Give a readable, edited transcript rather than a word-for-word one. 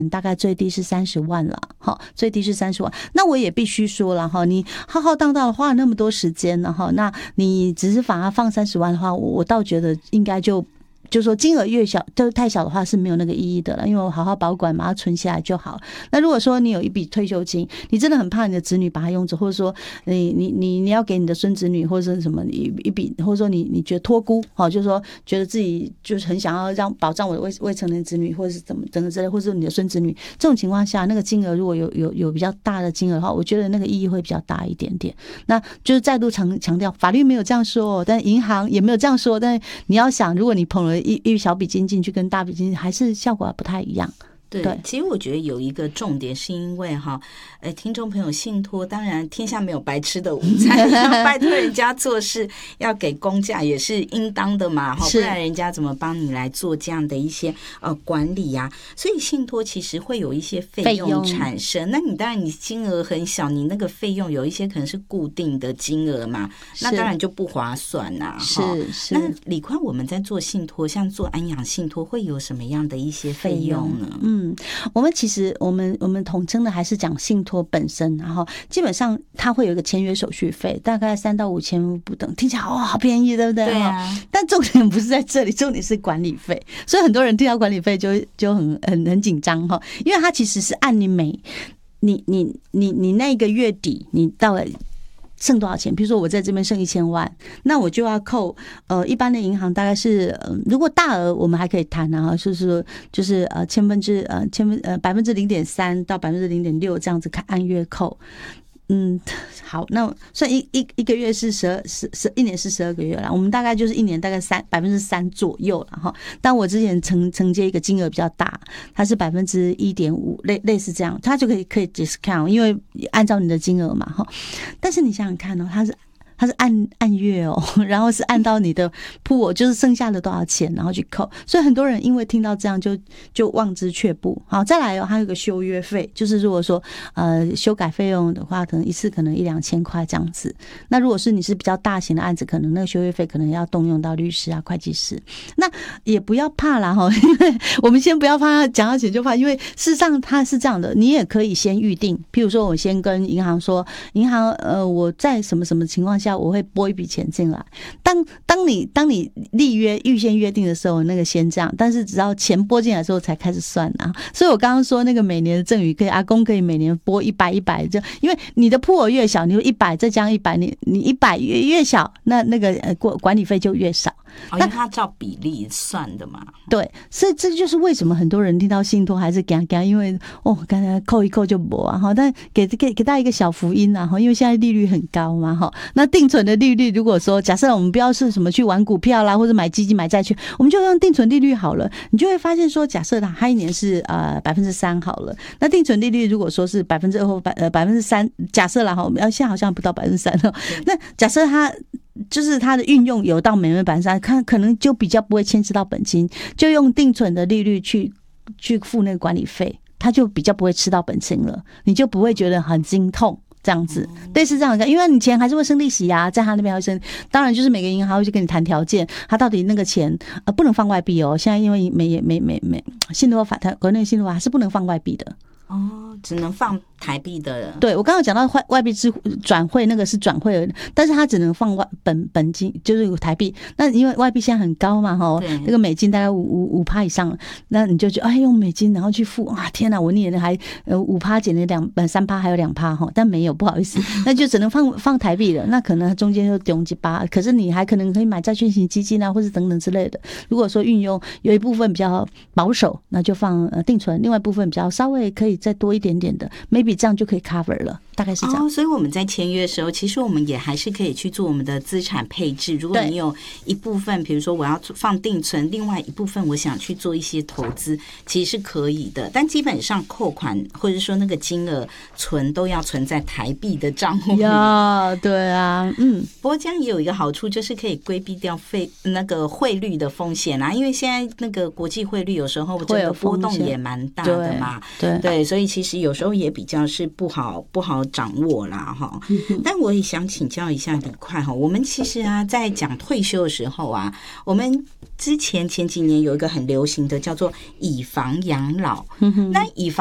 大概最低是30万了，最低是30万。那我也必须说了哈，你浩浩荡荡花了那么多时间了哈，那你只是把它放30万的话，我倒觉得应该就是说金额越小，就是太小的话是没有那个意义的了，因为我好好保管，把它存下来就好。那如果说你有一笔退休金，你真的很怕你的子女把它用走，或者说你要给你的孙子女或者是什么一笔，或者说你觉得托孤，就是说觉得自己就是很想要保障我的未成年子女，或者是怎么等等之类，或者是你的孙子女，这种情况下，那个金额如果有比较大的金额的话，我觉得那个意义会比较大一点点。那就是再度强调，法律没有这样说，但银行也没有这样说，但你要想，如果你捧了一小笔金进去跟大笔金进去，还是效果不太一样。 对，其实我觉得有一个重点，是因为听众朋友信托，当然天下没有白吃的午餐，要拜托人家做事要给公价也是应当的嘛，不然人家怎么帮你来做这样的一些管理啊？所以信托其实会有一些费用产生，那你当然你金额很小，你那个费用有一些可能是固定的金额嘛，那当然就不划算呐。 是。 那李宽，我们在做信托，像做安养信托，会有什么样的一些费用呢？ 我们其实我们统称的还是讲信托本身，然后基本上它会有一个签约手续费，大概3到5千不等，听起来好便宜，对不对？ 对啊。 但重点不是在这里，重点是管理费。所以很多人听到管理费就很紧张哈，因为它其实是按你那个月底你到了剩多少钱？比如说我在这边剩1000万，那我就要扣一般的银行大概是如果大额我们还可以谈啊，就是0.3%到0.6%这样子看按月扣。好，那算一个月是一年是12个月了，我们大概就是一年大概3%左右了哈。但我之前承接一个金额比较大，它是1.5%，类似这样，它就可以 discount， 因为按照你的金额嘛哈。但是你想想看哦，它是按月哦，然后是按到你的pool，就是剩下的多少钱，然后去扣。所以很多人因为听到这样就望之却步。好，再来还有个修约费，就是如果说修改费用的话，可能一次可能1-2千块这样子。那如果是你是比较大型的案子，可能那个修约费可能要动用到律师啊、会计师。那也不要怕啦哈，因为我们先不要怕讲到钱就怕，因为事实上它是这样的，你也可以先预定。譬如说我先跟银行说，银行我在什么什么情况下我会拨一笔钱进来。当你预先约定的时候，那个先这样，但是只要钱拨进来的时候才开始算啊。所以我刚刚说那个每年的赠与，阿公可以每年拨100，就因为你的铺额越小，你就100再加100，你100越小，那个管理费就越少。 因为它照比例算的嘛。 对，所以这就是为什么很多人听到信托还是给，因为刚才扣一扣就没啊哈，但给大家一个小福音啊哈，因为现在利率很高嘛哈。那定存的利率，如果说假设我们不要是什么去玩股票啦，或者买基金、买债券，我们就用定存利率好了，你就会发现说，假设它一年是3%好了，那定存利率如果说是2%或3%，假设啦哈，现在好像不到3%了，那假设它的运用有到每年3%，可能就比较不会牵涉到本金，就用定存的利率去付那个管理费，它就比较不会吃到本金了，你就不会觉得很心痛。这样子，类似这样的，因为你钱还是会生利息啊，在他那边会生。当然，就是每个银行会去跟你谈条件，他到底那个钱不能放外币哦。现在因为信托法，国内信托法还是不能放外币的。 只能放台币的。 对，我刚刚讲到外币转汇，那个是转汇，但是它只能放本金，就是有台币。那因为外币现在很高嘛，那个美金大概5%以上，那你就觉得用美金然后去付，哇，天哪，我那年还5%减了3%，还有2%哈，但没有，不好意思，那就只能放台币了。那可能中间就丢几8%，可是你还可能可以买债券型基金啊，或是等等之类的。如果说运用有一部分比较保守，那就放定存，另外一部分比较稍微可以再多一点点的 ，maybe 这样就可以 cover 了，大概是这样。 所以我们在签约的时候，其实我们也还是可以去做我们的资产配置。如果你有一部分，比如说我要放定存，另外一部分我想去做一些投资，其实是可以的。但基本上扣款或者说那个金额存都要存在台币的账户里。 对啊， 不过这样也有一个好处，就是可以规避掉那个汇率的风险啊，因为现在那个国际汇率有时候这个波动也蛮大的嘛。对，所以其实有时候也比较是不好好掌握啦哈。但我也想请教一下李快哈，我们其实啊在讲退休的时候啊，我们前几年有一个很流行的叫做以房养老，那以房